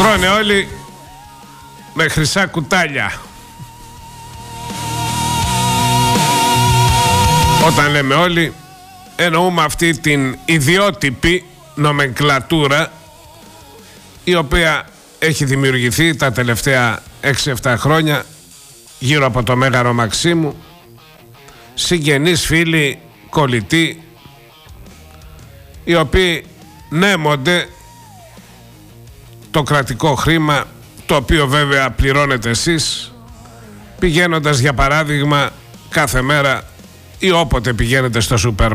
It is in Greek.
Τρώνε όλοι με χρυσά κουτάλια. Όταν λέμε όλοι, εννοούμε αυτή την ιδιότυπη νομενκλατούρα η οποία έχει δημιουργηθεί τα τελευταία 6-7 χρόνια γύρω από το Μέγαρο Μαξίμου, συγγενείς, φίλοι, κολλητοί, οι οποίοι νέμονται το κρατικό χρήμα, το οποίο βέβαια πληρώνετε εσείς πηγαίνοντας για παράδειγμα κάθε μέρα ή όποτε πηγαίνετε στο σούπερ